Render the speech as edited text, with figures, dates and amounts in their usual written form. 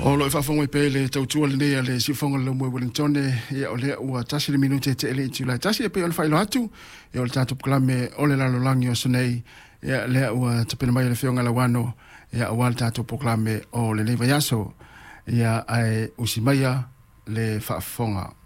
O lo fa fonga pe le tau tua le nei le si fonga le mo Wellington e o le ua tasi le minute te ele tula tasi pe o le failo atu e o le tatu klame o le lalo langi o sonei e le ua tapena mai le fionga la wano e o wal tatu klame o le nei vayaso e ai usimaya le fa fonga